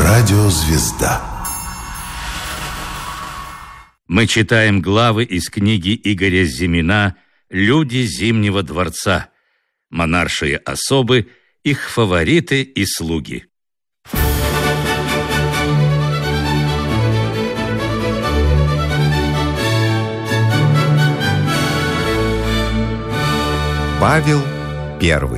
Радиозвезда. Мы читаем главы из книги Игоря Зимина «Люди Зимнего дворца», монаршие особы, их фавориты и слуги. Павел I.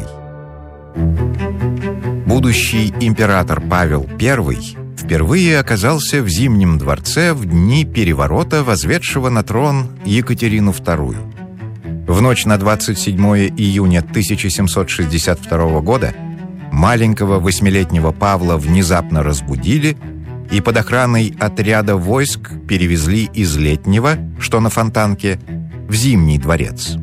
Будущий император Павел I впервые оказался в Зимнем дворце в дни переворота, возведшего на трон Екатерину II. В ночь на 27 июня 1762 года маленького 8-летнего Павла внезапно разбудили и под охраной отряда войск перевезли из Летнего, что на Фонтанке, в Зимний дворец.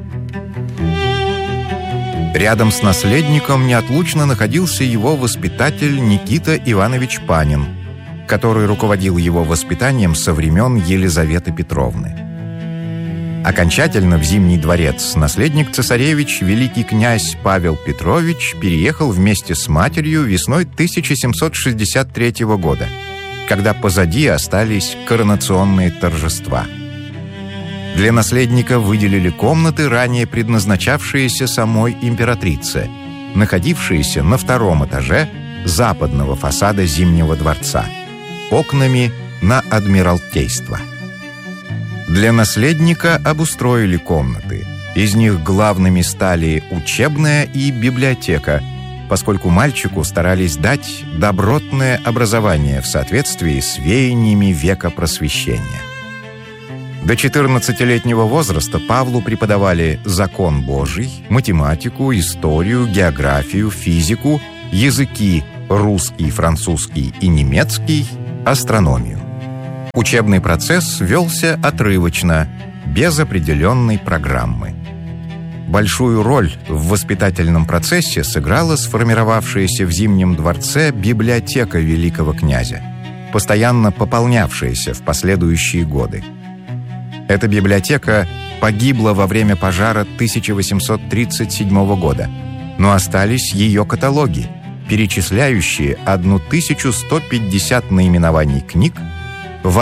Рядом с наследником неотлучно находился его воспитатель Никита Иванович Панин, который руководил его воспитанием со времен Елизаветы Петровны. Окончательно в Зимний дворец наследник-цесаревич, великий князь Павел Петрович, переехал вместе с матерью весной 1763 года, когда позади остались коронационные торжества. Для наследника выделили комнаты, ранее предназначавшиеся самой императрице, находившиеся на втором этаже западного фасада Зимнего дворца, окнами на Адмиралтейство. Для наследника обустроили комнаты. Из них главными стали учебная и библиотека, поскольку мальчику старались дать добротное образование в соответствии с веяниями века Просвещения. До 14-летнего возраста Павлу преподавали закон Божий, математику, историю, географию, физику, языки русский, французский и немецкий, астрономию. Учебный процесс велся отрывочно, без определенной программы. Большую роль в воспитательном процессе сыграла сформировавшаяся в Зимнем дворце библиотека великого князя, постоянно пополнявшаяся в последующие годы. Эта библиотека погибла во время пожара 1837 года, но остались ее каталоги, перечисляющие 1150 наименований книг в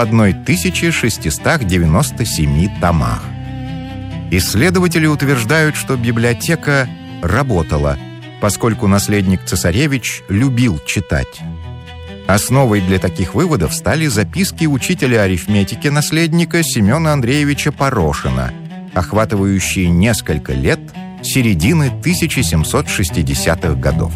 1697 томах. Исследователи утверждают, что библиотека работала, поскольку наследник-цесаревич любил читать. Основой для таких выводов стали записки учителя арифметики наследника Семена Андреевича Порошина, охватывающие несколько лет середины 1760-х годов.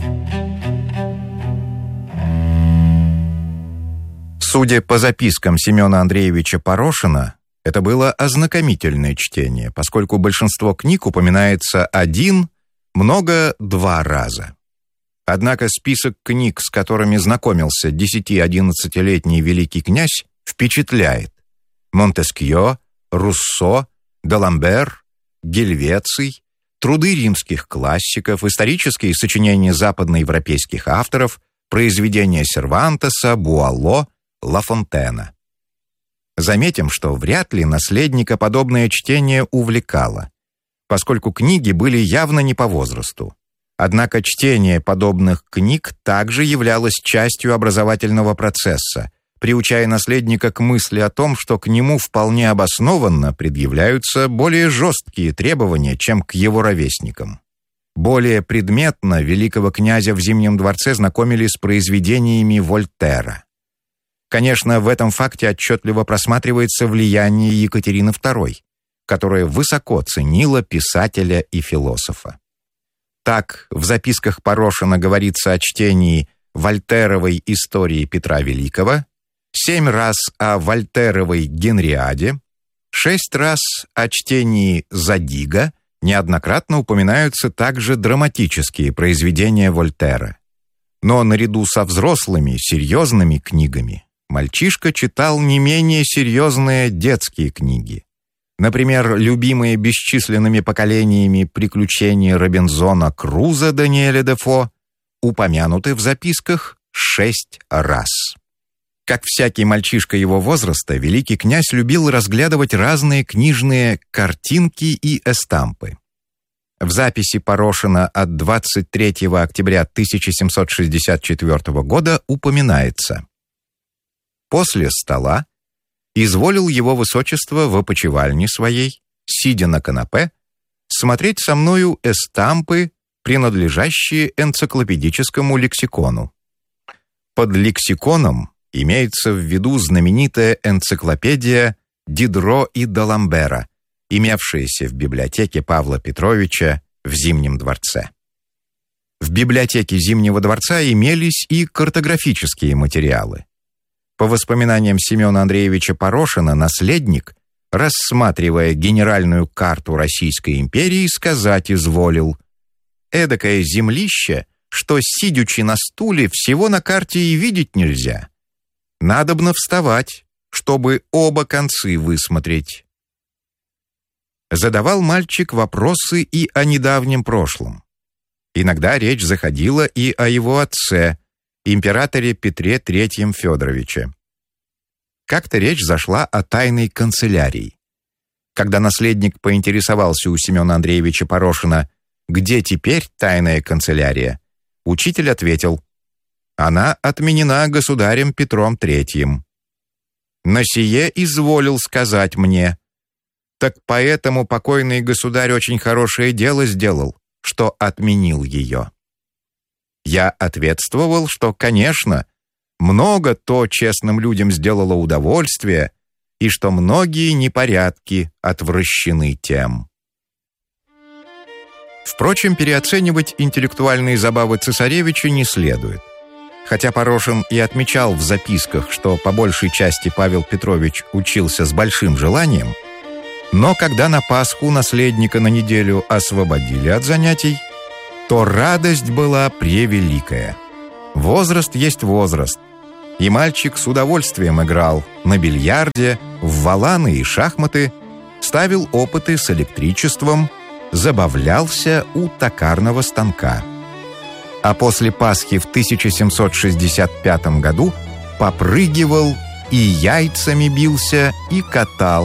Судя по запискам Семена Андреевича Порошина, это было ознакомительное чтение, поскольку большинство книг упоминается один, много два раза. Однако список книг, с которыми знакомился 10-11-летний великий князь, впечатляет. Монтескьё, Руссо, Даламбер, Гельвеций, труды римских классиков, исторические сочинения западноевропейских авторов, произведения Сервантеса, Буало, Ла Фонтена. Заметим, что вряд ли наследника подобное чтение увлекало, поскольку книги были явно не по возрасту. Однако чтение подобных книг также являлось частью образовательного процесса, приучая наследника к мысли о том, что к нему вполне обоснованно предъявляются более жесткие требования, чем к его ровесникам. Более предметно великого князя в Зимнем дворце знакомили с произведениями Вольтера. Конечно, в этом факте отчетливо просматривается влияние Екатерины II, которая высоко ценила писателя и философа. Так, в записках Порошина говорится о чтении Вольтеровой истории Петра Великого, 7 раз о Вольтеровой Генриаде, 6 раз о чтении Задига, неоднократно упоминаются также драматические произведения Вольтера. Но наряду со взрослыми, серьезными книгами мальчишка читал не менее серьезные детские книги. Например, любимые бесчисленными поколениями приключения Робинзона Круза Даниэля Дефо упомянуты в записках 6 раз. Как всякий мальчишка его возраста, великий князь любил разглядывать разные книжные картинки и эстампы. В записи Порошина от 23 октября 1764 года упоминается: «После стола изволил его высочество в опочивальне своей, сидя на канапе, смотреть со мною эстампы, принадлежащие энциклопедическому лексикону. Под лексиконом имеется в виду знаменитая энциклопедия Дидро и Даламбера, имевшаяся в библиотеке Павла Петровича в Зимнем дворце. В библиотеке Зимнего дворца имелись и картографические материалы. По воспоминаниям Семена Андреевича Порошина, наследник, рассматривая генеральную карту Российской империи, сказать изволил: «Эдакое землище, что, сидячи на стуле, всего на карте и видеть нельзя. Надобно вставать, чтобы оба концы высмотреть». Задавал мальчик вопросы и о недавнем прошлом. Иногда речь заходила и о его отце, императоре Петре III Федоровиче. Как-то речь зашла о тайной канцелярии. Когда наследник поинтересовался у Семена Андреевича Порошина, где теперь тайная канцелярия, учитель ответил: «Она отменена государем Петром III. На сие изволил сказать мне: так поэтому покойный государь очень хорошее дело сделал, что отменил ее». Я ответствовал, что, конечно, много то честным людям сделало удовольствие, и что многие непорядки отвращены тем. Впрочем, переоценивать интеллектуальные забавы цесаревича не следует. Хотя Порошин и отмечал в записках, что по большей части Павел Петрович учился с большим желанием, но когда на Пасху наследника на неделю освободили от занятий, то радость была превеликая. Возраст есть возраст, и мальчик с удовольствием играл на бильярде, в валаны и шахматы, ставил опыты с электричеством, забавлялся у токарного станка. А после Пасхи в 1765 году попрыгивал и яйцами бился, и катал